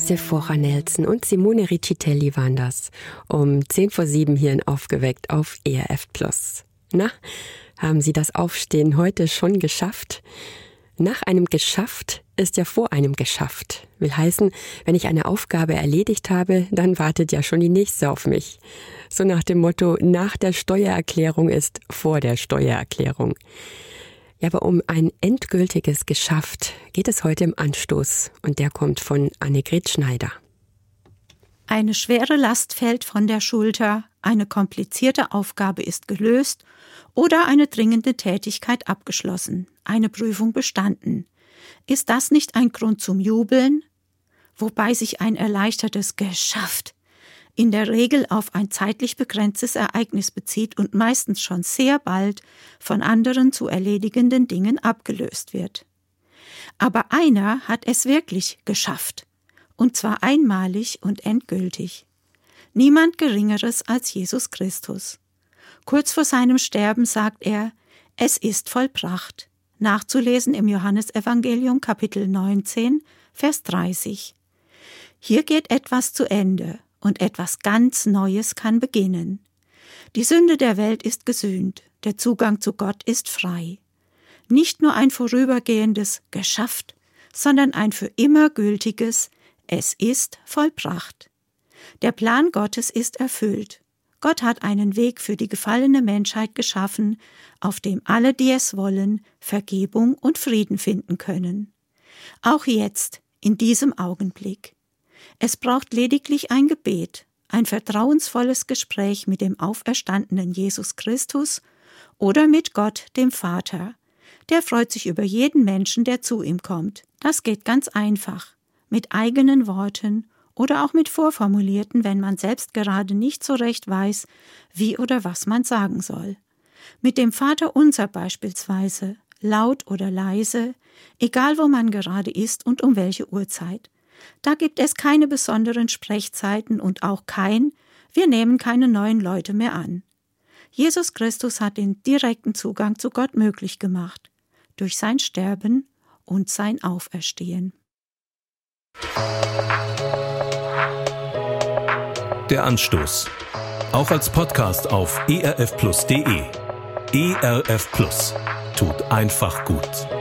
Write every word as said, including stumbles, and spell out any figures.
Sephora Nelson und Simone Riccitelli waren das. Um zehn vor sieben hier in Aufgeweckt auf E R F Plus. Na, haben Sie das Aufstehen heute schon geschafft? Nach einem geschafft ist ja vor einem geschafft. Will heißen, wenn ich eine Aufgabe erledigt habe, dann wartet ja schon die nächste auf mich. So nach dem Motto, nach der Steuererklärung ist vor der Steuererklärung. Ja, aber um ein endgültiges Geschafft geht es heute im Anstoß. Und der kommt von Annegret Schneider. Eine schwere Last fällt von der Schulter, eine komplizierte Aufgabe ist gelöst oder eine dringende Tätigkeit abgeschlossen, eine Prüfung bestanden. Ist das nicht ein Grund zum Jubeln? Wobei sich ein erleichtertes Geschafft in der Regel auf ein zeitlich begrenztes Ereignis bezieht und meistens schon sehr bald von anderen zu erledigenden Dingen abgelöst wird. Aber einer hat es wirklich geschafft, und zwar einmalig und endgültig. Niemand Geringeres als Jesus Christus. Kurz vor seinem Sterben sagt er, es ist vollbracht. Nachzulesen im Johannesevangelium Kapitel neunzehn, Vers dreißig. Hier geht etwas zu Ende. Und etwas ganz Neues kann beginnen. Die Sünde der Welt ist gesühnt, der Zugang zu Gott ist frei. Nicht nur ein vorübergehendes Geschafft, sondern ein für immer gültiges Es ist vollbracht. Der Plan Gottes ist erfüllt. Gott hat einen Weg für die gefallene Menschheit geschaffen, auf dem alle, die es wollen, Vergebung und Frieden finden können. Auch jetzt, in diesem Augenblick. Es braucht lediglich ein Gebet, ein vertrauensvolles Gespräch mit dem auferstandenen Jesus Christus oder mit Gott, dem Vater. Der freut sich über jeden Menschen, der zu ihm kommt. Das geht ganz einfach, mit eigenen Worten oder auch mit vorformulierten, wenn man selbst gerade nicht so recht weiß, wie oder was man sagen soll. Mit dem Vaterunser beispielsweise, laut oder leise, egal wo man gerade ist und um welche Uhrzeit. Da gibt es keine besonderen Sprechzeiten und auch kein, wir nehmen keine neuen Leute mehr an. Jesus Christus hat den direkten Zugang zu Gott möglich gemacht, durch sein Sterben und sein Auferstehen. Der Anstoß. Auch als Podcast auf e r f plus punkt d e. E R F Plus. Tut einfach gut.